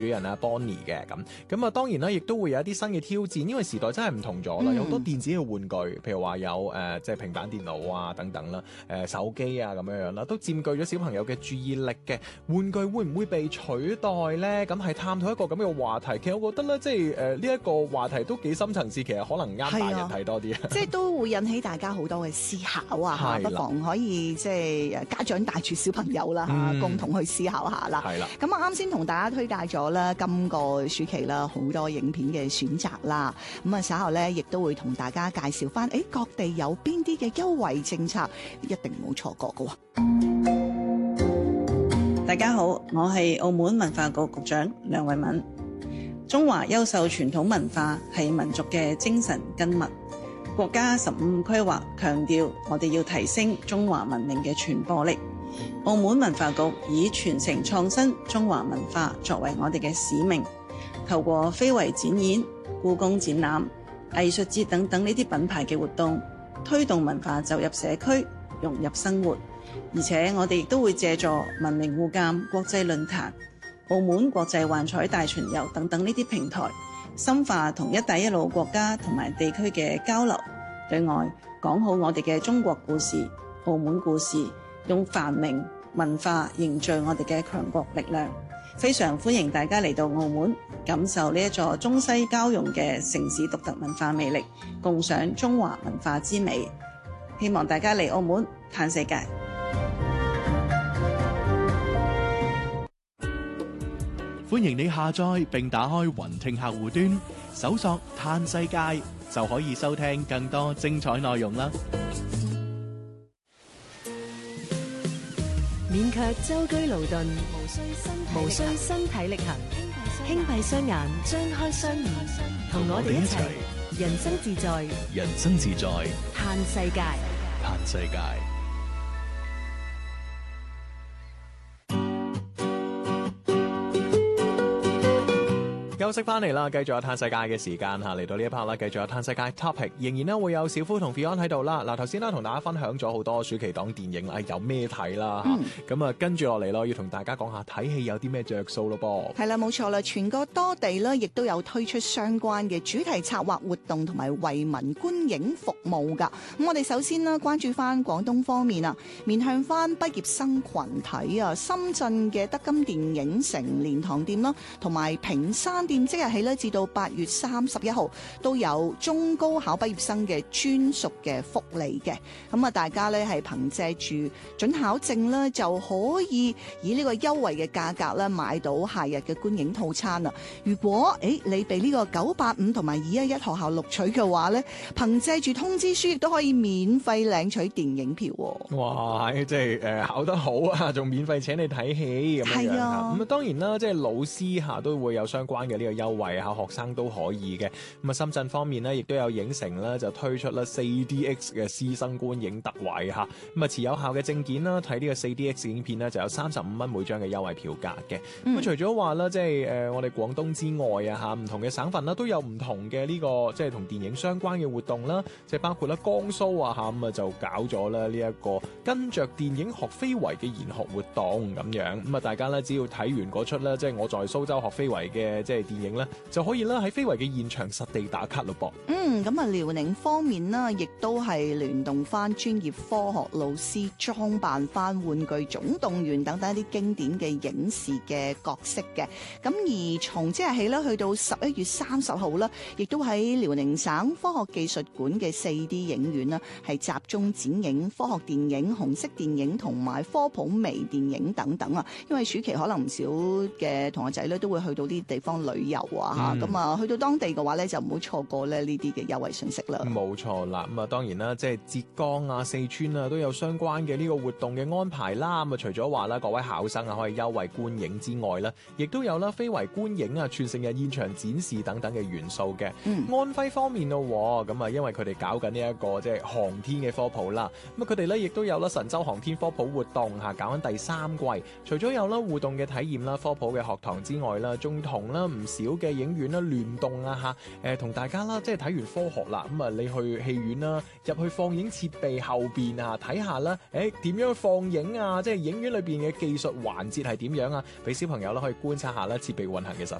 主人啊 Bonnie 嘅咁啊，當然啦，亦都會有一啲新嘅挑戰，因為時代真係唔同咗啦，有好多電子嘅玩具，譬如話有即係平板電腦啊等等啦，手機啊咁樣啦，都佔據咗小朋友嘅注意力嘅。玩具會唔會被取代咧？咁係探討一個咁嘅話題。其實我覺得咧，即係呢一個話題都幾深層次，其實可能啱大人睇多啲啊。 即係都會引起大家好多嘅思考啊！不妨可以即係家長帶住小朋友啦共同去思考下啦。係啦。咁啊啱先同大家推介咗啦，今個暑期啦好多影片嘅選擇啦。咁啊稍後咧亦都會同大家介紹翻，各地有邊啲嘅優惠政策，一定唔好錯過㗎喎。 大家好，我係澳門文化局局長梁慧敏。中華優秀傳統文化係民族嘅精神根脈。國家15規劃強調，我哋要提升中華文明嘅傳播力。澳門文化局以傳承創新中華文化作為我哋嘅使命，透過非遺展演、故宮展覽、藝術節等等呢啲品牌嘅活動，推動文化走入社區，融入生活。而且我哋亦都會借助文明互鑑國際論壇、澳門國際幻彩大巡遊等等呢啲平台，深化同一帶一路國家同埋地區嘅交流。對外講好我哋嘅中國故事、澳門故事，用繁榮文化凝聚我哋嘅強國力量。非常歡迎大家嚟到澳門，感受呢一座中西交融嘅城市獨特文化魅力，共賞中華文化之美。希望大家嚟澳門嘆世界。 歡迎你下載並打開雲聽客戶端，搜索嘆世界就可以收聽更多精彩內容啦。 免卻舟車勞頓，無需身體力行，輕閉雙眼，張開雙耳，同我哋一齊人生自在， 人生自在， 嘆世界， 嘆世界。 休息翻嚟啦，繼續有嘆世界嘅時間嚇，嚟到呢一 part 啦，繼續有嘆世界 topic， 仍然咧會有小夫同 Fion 喺度啦。嗱，頭先咧同大家分享咗好多暑期檔電影啦，有咩睇啦嚇，咁啊跟住落嚟咯，要同大家講下睇戲有啲咩着數咯噃。 係啦，冇錯啦，全國多地咧亦都有推出相關嘅主題策劃活動同埋惠民觀影服務㗎。咁我哋首先呢關注翻廣東方面啊，面向翻畢業生群體啊，深圳嘅德金電影城蓮塘店啦，同埋坪山店即日起咧至到8月31號都有中高考畢業生嘅專屬嘅福利嘅。咁啊，大家咧係憑借住准考證咧就可以以呢個優惠嘅價格咧買到夏日嘅觀影套餐啦。如果你被呢個985同埋211學校錄取嘅話咧，憑借住通知書亦都可以免費領取電影票喎。 哇！即係考得好啊，仲免費請你睇戲咁樣樣。咁啊當然啦，即係老師嚇都會有相關嘅呢個優惠嚇，學生都可以嘅。咁啊，深圳方面呢，亦都有影城啦，就推出啦 4DX 嘅師生觀影特惠嚇。咁啊，持有效嘅證件啦，睇呢個 4DX 影片呢，就有35蚊每張嘅優惠票價嘅。咁除咗話啦，即係我哋廣東之外啊嚇，唔同嘅省份啦，都有唔同嘅呢個即係同電影相關嘅活動啦，即係包括啦江蘇啊嚇，咁啊就搞咗啦呢一個跟着電影學非遺嘅研學活動咁樣。咁啊，大家咧只要睇完嗰出咧，即係我在蘇州學非遺嘅即係電影咧，就可以啦喺非遺嘅現場實地打卡咯噃。 咁啊，遼寧方面呢，亦都係聯動翻專業科學老師裝扮翻玩具總動員等等一啲經典嘅影視嘅角色嘅。咁而從即日起咧，去到11月30號啦，亦都喺遼寧省科學技術館嘅 4D 影院啦，係集中展映科學電影、紅色電影同埋科普微電影等等啊。因為暑期可能唔少嘅同學仔咧都會去到呢啲地方旅遊啊嚇，咁啊去到當地嘅話咧就唔好錯過咧呢啲嘅優惠信息啦。 冇錯啦，咁啊當然啦，即係浙江啊、四川啊都有相關嘅呢個活動嘅安排啦。咁啊除咗話啦，各位考生啊可以優惠觀影之外啦，亦都有啦非遺觀影啊、傳承日現場展示等等嘅元素嘅。安徽方面咯，咁啊因為佢哋搞緊呢一個即係航天嘅科普啦，咁啊佢哋咧亦都有啦神舟航天科普活動嚇，搞緊第3季。除咗有啦互動嘅體驗啦、科普嘅學堂之外啦，仲同啦唔唔少嘅影院啦聯動啊嚇，同大家啦即係睇完科學啦，咁啊你去戲院啦，入去放映設備後邊啊睇下啦，點樣放映啊，即係影院裏邊嘅技術環節係點樣啊，俾小朋友啦可以觀察下啦設備運行嘅實